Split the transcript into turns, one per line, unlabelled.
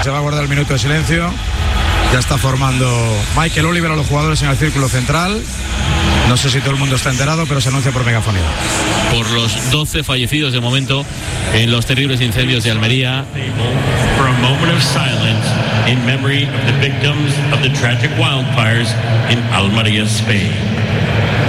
Se va a guardar el minuto de silencio. Ya está formando Michael Oliver a los jugadores en el círculo central. No sé si todo el mundo está enterado, pero se anuncia por megafonía.
Por los 12 fallecidos de momento en los terribles incendios de Almería.
For a moment of silence in memory of the victims of the tragic wildfires in Almería, Spain.